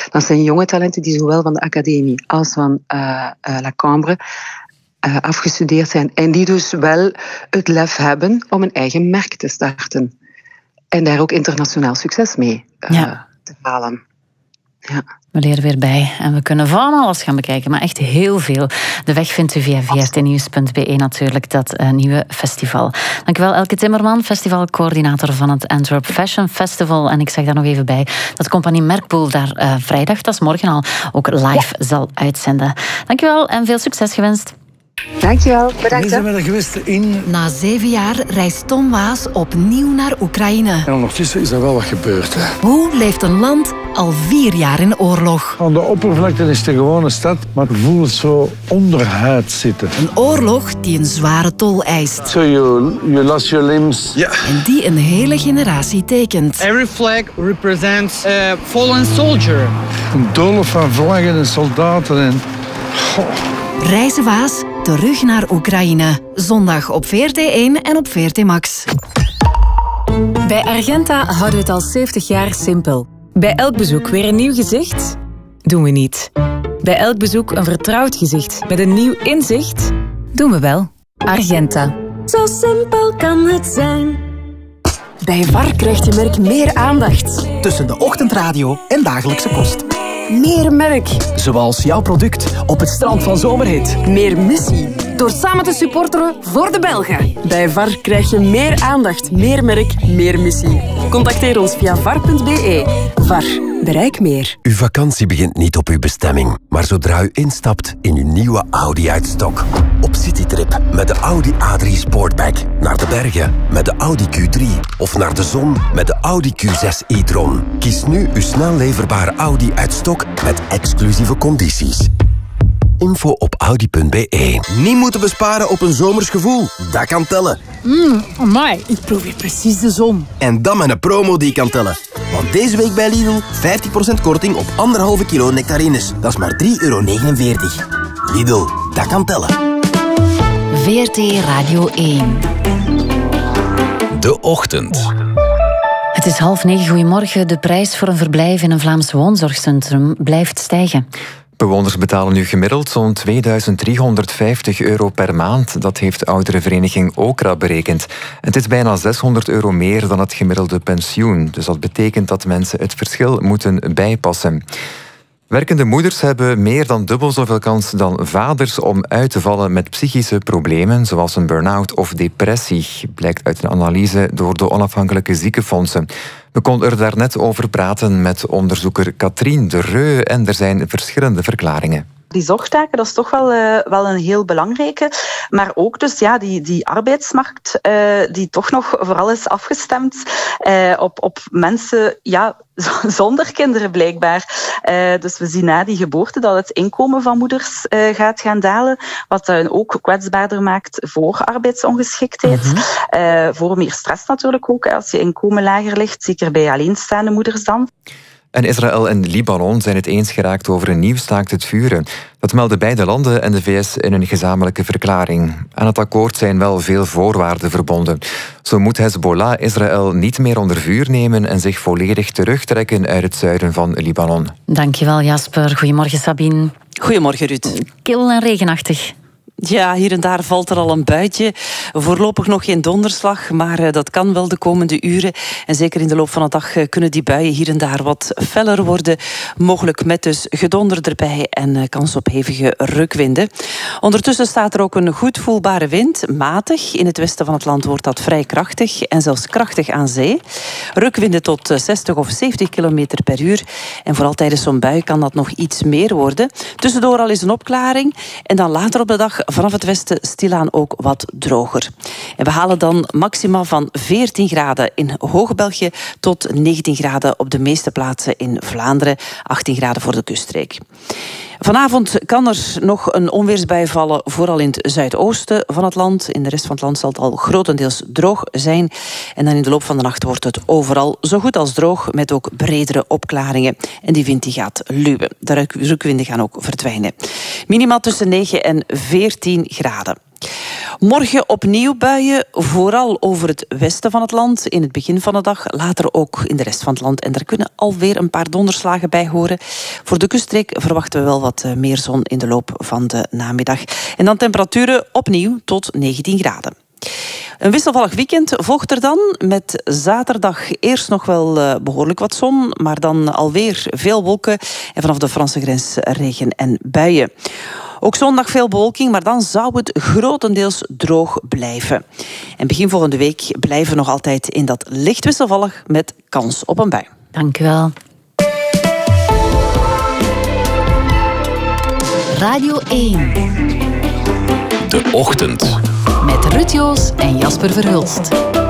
Dat zijn jonge talenten die zowel van de academie als van La Cambre afgestudeerd zijn. En die dus wel het lef hebben om een eigen merk te starten. En daar ook internationaal succes mee te halen. Ja. We leren weer bij en we kunnen van alles gaan bekijken, maar echt heel veel. De weg vindt u via vrtnieuws.be natuurlijk, dat nieuwe festival. Dankjewel Elke Timmerman, festivalcoördinator van het Antwerp Fashion Festival. En ik zeg daar nog even bij dat compagnie Merkpool daar vrijdag, dat is morgen al, ook live zal uitzenden. Dankjewel en veel succes gewenst. Dankjewel, bedankt. Zijn we er geweest in... Na 7 jaar reist Tom Waas opnieuw naar Oekraïne. En ondertussen is er wel wat gebeurd. Hè. Hoe leeft een land al 4 jaar in oorlog? Aan de oppervlakte is het een gewone stad, maar het voelt zo onderhuid zitten. Een oorlog die een zware tol eist. So you lost your limbs. Ja. En die een hele generatie tekent. Every flag represents a fallen soldier. Een doolhof van vlaggen en soldaten en... Reizen Waas terug naar Oekraïne. Zondag op VRT1 en op VRT Max. Bij Argenta houden we het al 70 jaar simpel. Bij elk bezoek weer een nieuw gezicht? Doen we niet. Bij elk bezoek een vertrouwd gezicht met een nieuw inzicht? Doen we wel. Argenta. Zo simpel kan het zijn. Bij VAR krijgt je merk meer aandacht. Tussen de ochtendradio en dagelijkse kost. Meer merk. Zoals jouw product op het strand van Zomerhit. Meer missie. Door samen te supporteren voor de Belgen. Bij VAR krijg je meer aandacht, meer merk, meer missie. Contacteer ons via var.be. VAR. Bereik meer. Uw vakantie begint niet op uw bestemming, maar zodra u instapt in uw nieuwe Audi uit stok. Op citytrip met de Audi A3 Sportback. Naar de bergen met de Audi Q3. Of naar de zon met de Audi Q6 e-tron. Kies nu uw snel leverbare Audi uit stok met exclusieve condities. Info op audi.be. Niet moeten besparen op een zomers gevoel. Dat kan tellen. Amai, ik proef hier precies de zon. En dan met een promo die kan tellen. Want deze week bij Lidl 50% korting op 1,5 kilo nectarines. Dat is maar €3,49. Lidl, dat kan tellen. VRT Radio 1. De Ochtend. Het is 8:30, goedemorgen. De prijs voor een verblijf in een Vlaams woonzorgcentrum blijft stijgen. Bewoners betalen nu gemiddeld zo'n €2.350 per maand. Dat heeft de ouderenvereniging Okra berekend. Het is bijna €600 meer dan het gemiddelde pensioen. Dus dat betekent dat mensen het verschil moeten bijpassen. Werkende moeders hebben meer dan dubbel zoveel kans dan vaders om uit te vallen met psychische problemen, zoals een burn-out of depressie, blijkt uit een analyse door de onafhankelijke ziekenfondsen. We konden er daarnet over praten met onderzoeker Katrien de Reu en er zijn verschillende verklaringen. Die zorgtaken, dat is toch wel een heel belangrijke. Maar ook dus die arbeidsmarkt die toch nog vooral is afgestemd op mensen zonder kinderen blijkbaar. Dus we zien na die geboorte dat het inkomen van moeders gaat gaan dalen. Wat hen ook kwetsbaarder maakt voor arbeidsongeschiktheid. Voor meer stress natuurlijk ook. Als je inkomen lager ligt, zeker bij alleenstaande moeders dan. En Israël en Libanon zijn het eens geraakt over een nieuw staakt het vuren. Dat melden beide landen en de VS in een gezamenlijke verklaring. Aan het akkoord zijn wel veel voorwaarden verbonden. Zo moet Hezbollah Israël niet meer onder vuur nemen en zich volledig terugtrekken uit het zuiden van Libanon. Dankjewel Jasper. Goedemorgen Sabine. Goedemorgen Ruud. Kil en regenachtig. Ja, hier en daar valt er al een buitje. Voorlopig nog geen donderslag, maar dat kan wel de komende uren. En zeker in de loop van de dag kunnen die buien hier en daar wat feller worden. Mogelijk met dus gedonder erbij en kans op hevige rukwinden. Ondertussen staat er ook een goed voelbare wind, matig. In het westen van het land wordt dat vrij krachtig en zelfs krachtig aan zee. Rukwinden tot 60 of 70 kilometer per uur. En vooral tijdens zo'n bui kan dat nog iets meer worden. Tussendoor al is een opklaring en dan later op de dag vanaf het westen stilaan ook wat droger. En we halen dan maxima van 14 graden in Hoog-België tot 19 graden op de meeste plaatsen in Vlaanderen, 18 graden voor de kuststreek. Vanavond kan er nog een onweersbui vallen, vooral in het zuidoosten van het land. In de rest van het land zal het al grotendeels droog zijn. En dan in de loop van de nacht wordt het overal zo goed als droog, met ook bredere opklaringen. En die wind die gaat luwen. De rukwinden gaan ook verdwijnen. Minimaal tussen 9 en 14 graden. Morgen opnieuw buien, vooral over het westen van het land. In het begin van de dag, later ook in de rest van het land. En daar kunnen alweer een paar donderslagen bij horen. Voor de kuststreek verwachten we wel wat meer zon in de loop van de namiddag. En dan temperaturen opnieuw tot 19 graden. Een wisselvallig weekend volgt er dan, met zaterdag eerst nog wel behoorlijk wat zon, maar dan alweer veel wolken en vanaf de Franse grens regen en buien. Ook zondag veel bewolking, maar dan zou het grotendeels droog blijven. En begin volgende week blijven we nog altijd in dat licht wisselvallig met kans op een bui. Dank u wel. Radio 1. De Ochtend. Met Ruud Joos en Jasper Verhulst.